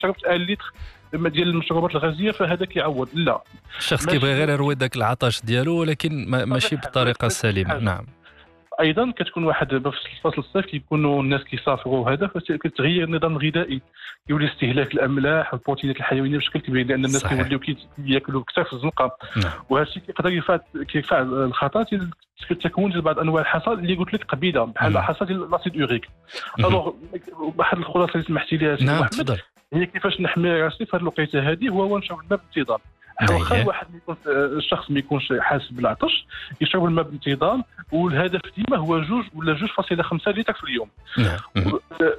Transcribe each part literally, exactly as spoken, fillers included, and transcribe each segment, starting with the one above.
شربت ألف لتر ديال المشروبات الغازيه فهذا كيعوض. لا، الشخص كيبغي غير يروي داك العطش ديالو ولكن ماشي بالطريقه السليمه. نعم. ايضا كتكون واحد في فصل الصيف كيكونوا الناس كيسافروا هذا فكتغير النظام الغذائي، يولي استهلاك الاملاح والبروتينات الحيوانيه بشكل كبير لان الناس كيوليو كياكلوا كثر في الزنقه. وهذا الشيء كيقدر يرفع كيرفع الخطر ديال التكون ديال بعض انواع الحصى اللي قلت لك قبيله بحال الحصى ديال لاسيد اوريك. الوغ واحد الخلاصه اللي سمحتي لي نعم تفضل، هي كيفاش نحمي راسي في هذه الوقيته هذه هو نشرب الماء بانتظام. واخا واحد يكون الشخص ما يكونش حاسس بالعطش يشرب الماء بانتظام، والهدف ديما هو جوج ولا جوج فاصلة خمسة لتر في اليوم. نعم.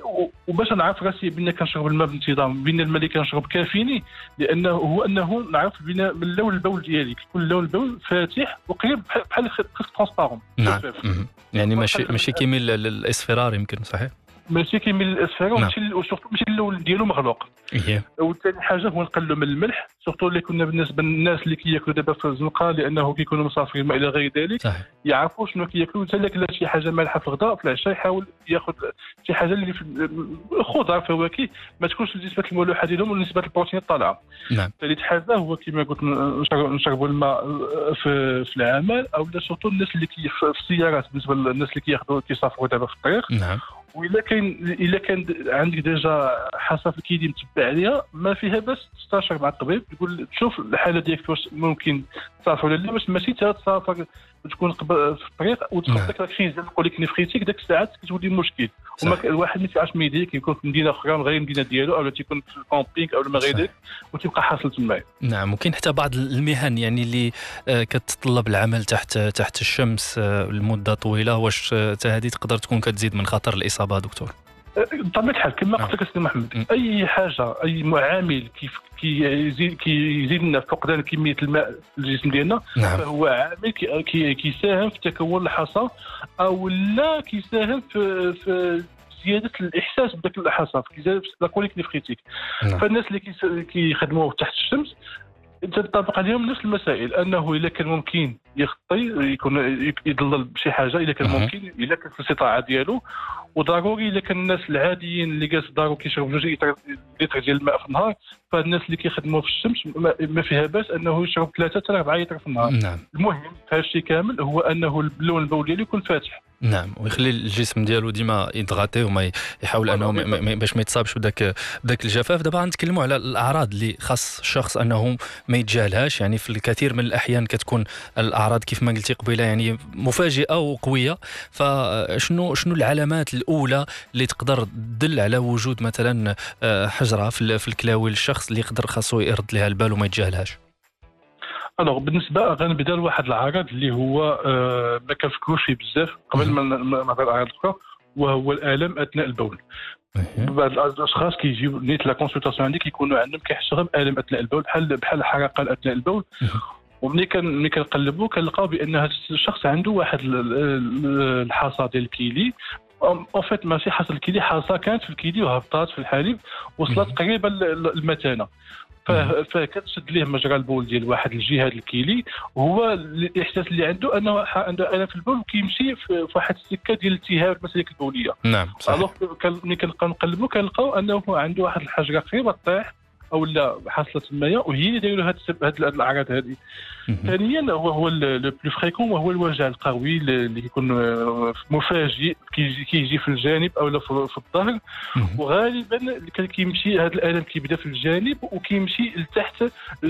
وباش نعرف راسي بان كنشرب الماء بانتظام بان الماء اللي كنشرب كافيني، لانه هو انه نعرف بان من لون البول ديالي كيكون لون البول فاتح وقريب بحال ترونسبارون. نعم. يعني ماشي ماشي كيميل للاصفرار يمكن، صحيح؟ ماشي كيميل للاصفرار وماشي وسورتو ماشي اللون ديالو مغلوق. إيه. وثاني حاجه هو نقللوا من الملح، سورتو اللي كنا بالنسبه للناس اللي كياكلوا دابا في الزنقه لانه كيكونوا مسافرين ما الى غير ذلك. صحيح. يعرفوا شنو كياكلوا. حتى الا شي حاجه مالحه في الغداء في العشاء يحاول ياخذ شي حاجه اللي في خضار فواكه ما تكونش نسبه الملوحه ديالهم ونسبه البروتين طالعه. نعم. ثالث حاجه هو كما قلت نشربوا الماء في في العمل او سورتو الناس اللي كي في السيارات، بالنسبه للناس اللي كياخذوا كيسافروا دابا في الطريق. نعم. وإلا كاين إلا كان عندك ديجا حصى في الكيدي متبع عليها ما فيها باس تستشير مع الطبيب يقول تشوف الحاله ديالك واش ممكن تسافر ولا لا، باش ماشي تسافر تكون في الطريق وتخرج داك الكريز نقول لك نفريتيك داك الساعات كتولي مشكل. وما الواحد ما يعرفش ما يدير كيكون في مدينه اخرى غير المدينه ديالو او تيكون في الكامبينغ او ما غير ذلك وتبقى حاصل تما. نعم. وكاين حتى بعض المهن يعني اللي كتطلب العمل تحت تحت الشمس لمده طويله، واش حتى هذه تقدر تكون كتزيد من خطر الاصابه دكتور؟ بطبيعه الحال كما قلت لك سي محمد، اي حاجه اي معامل كيف كيزيد كيزيد لنا فقدان كميه الماء في الجسم ديالنا. نعم. فهو عامل كي كيساهم في تكون الحصى او لا كيساهم في, في زياده الاحساس بداك الحصى في زياده لاكوليك نفريتيك. نعم. فالناس اللي كيخدموا تحت الشمس تنطبق عليهم نفس المسائل، انه اذا كان ممكن يخطي يكون يضلل بشي حاجه اذا كان ممكن اذا كانت الاستطاعه ديالو. وضروري اذا كان الناس العاديين اللي جالس في دارو كيشرب جوج لتر ديال الماء في النهار، فالناس اللي كيخدموا في الشمس ما فيها باس انه يشرب ثلاثه حتى أربعة لتر في النهار. نعم. المهم في هذا الشيء كامل هو انه اللون البول ديالو يكون فاتح. نعم. ويخلي الجسم ديالو ديما يضغطي وما يحاول انه باش ما يتصابش بداك بداك الجفاف. دابا غنتكلموا على الاعراض اللي خاص الشخص انه ما يتجاهلهاش. يعني في الكثير من الاحيان كتكون الاعراض كيف ما قلتي قبيله يعني مفاجئه وقويه. فشنو شنو العلامات الاولى اللي تقدر تدل على وجود مثلا حجره في الكلاوي للشخص اللي يقدر خاصو يرد لها البال وما يتجاهلهاش؟ الوغ بالنسبه غنبدا لواحد العرض اللي هو آه ما كنفكروش فيه بزاف قبل ما نهضر على الاعراض الاخرى، وهو الالم اثناء البول. بعض الاشخاص كيجيو نيت لا كونسلطاسيون عندي كيكونوا عندهم كيحسوا غير بالم اثناء البول بحال بحال الحرقه اثناء البول. وملي كان ملي كنقلبوا كنلقاو بان هذا الشخص عنده واحد الحصى ديال الكيلي. اون فيت ماشي حصى الكيلي، حصى كانت في الكيلي وهبطات في الحليب وصلت قريبه للمثانه. فكتشد ليه مجرى البول ديال واحد الجهه الكيلي، وهو الاحساس اللي عنده انه عنده الم في البول وكيمشي في واحد السكه ديال التهاب المسالك البوليه. نعم صحيح. الوغ ملي كنبقاو نقلبوا كنلقاو انه عنده واحد الحجره قريبه طيح او لا حاصله تمايا وهي اللي دايره هاد هاد الاعراض هذه. ثانيا هو هو لو بلو فريكون وهو الوجع القوي اللي كيكون مفاجئ كيجي كيجي في الجانب او في الظهر. وغالبا كيمشي هذا الالم كيبدا في الجانب وكيمشي لتحت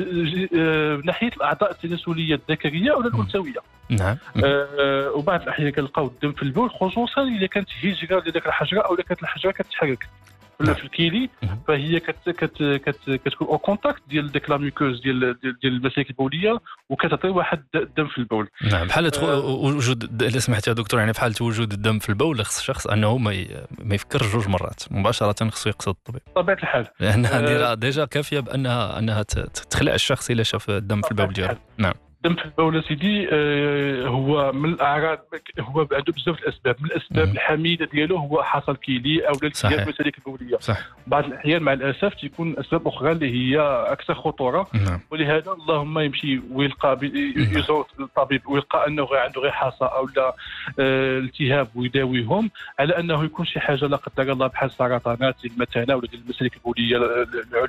ناحيه الاعضاء التناسليه الذكريه او الانثويه. نعم. آه وبعض الاحيان كنلقاو الدم في البول، خصوصا اذا كانت هجره لذاك الحجره او اذا كانت الحجره كتحرك في الكيلي، فهي كت كت كت كتكون او كونتاكت ديال ديك لا ميكوز ديال ديال المسالك البوليه وكتعطي واحد الدم في البول. نعم. بحال آه وجود الا سمحتي يا دكتور، يعني بحال وجود الدم في البول خص الشخص انه ما ما يفكرش جوج مرات مباشره، خصو يقصد الطبيب بطبيعه الحال، لان هذه آه ديجا كافيه بانها انها تخلع الشخص الا شاف الدم في البول ديالو. نعم. الدم في البول سيدي آه هو من الاعراض، هو عنده بزاف الاسباب. من الاسباب مم. الحميده ديالو هو حصل كيلي او التهاب المسالك البوليه. بعض الاحيان مع الاسف تكون اسباب اخرى اللي هي اكثر خطوره. مم. ولهذا اللهم يمشي ويلقى يزور الطبيب ويلقى انه عنده غير حصى او لا آه التهاب ويداويهم، على انه يكون شي حاجه لا قدر الله بحال سرطانات المثانه ولا المسالك البوليه العليا